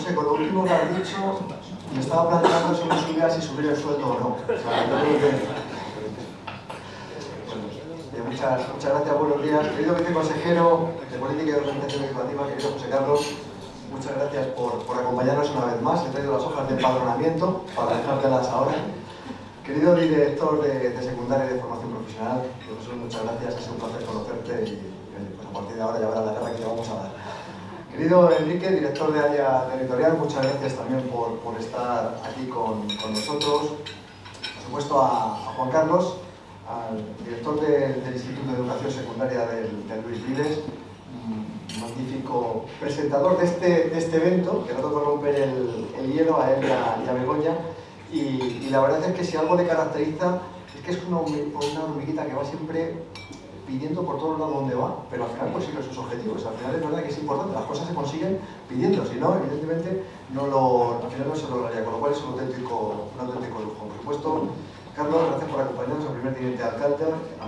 José, con lo último que has dicho, me estaba planteando si me subía, si subir el sueldo o no. O sea, yo creo que... Muchas gracias, buenos días. Querido viceconsejero de Política y Organización Educativa, querido José Carlos, muchas gracias por acompañarnos una vez más. He traído las hojas de empadronamiento para dejártelas ahora. Querido director de secundaria y de formación profesional, profesor, muchas gracias, ha sido un placer conocerte y pues a partir de ahora ya verás la cara que te vamos a dar. Querido Enrique, director de área territorial, muchas gracias también por estar aquí con nosotros. Por supuesto a Juan Carlos, al director del Instituto de Educación Secundaria del Luis Vives, magnífico presentador de este evento, que no tocó romper el hielo a él y a Begoña, y la verdad es que si algo le caracteriza es que es una hormiguita que va siempre pidiendo por todos lados donde va, pero al final consigue sus objetivos. Al final es verdad que es importante, las cosas se consiguen pidiendo, si no, evidentemente al final no se lograría, con lo cual es un auténtico lujo. Por supuesto, Carlos, gracias por acompañarnos al primer teniente alcalde.